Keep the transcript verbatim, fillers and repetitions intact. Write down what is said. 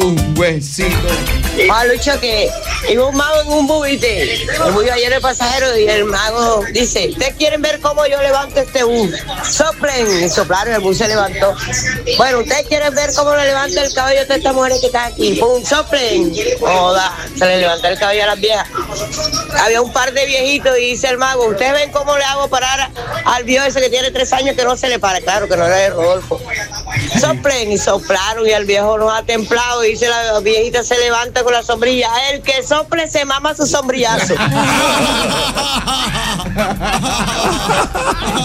un huesito. Ah, Lucho, que iba un mago en un bus, ¿viste? El bus iba lleno de pasajeros y el mago dice, ¿ustedes quieren ver cómo yo levanto este bus? Soplen. Y soplaron, el bus se levantó. Bueno, ¿ustedes quieren ver cómo le levanto el cabello a todas estas mujeres que están aquí? ¡Pum! Soplen. Joda, se le levantó el cabello a las viejas. Había un par de viejitos y dice el mago, ¿ustedes ven cómo le hago parar al viejo ese que tiene tres años que no se le para? Claro, que no era de Rodolfo. Soplen y soplaron y el viejo no ha templado y dice la viejita se levanta con la sombrilla. El que sople se mama su sombrillazo.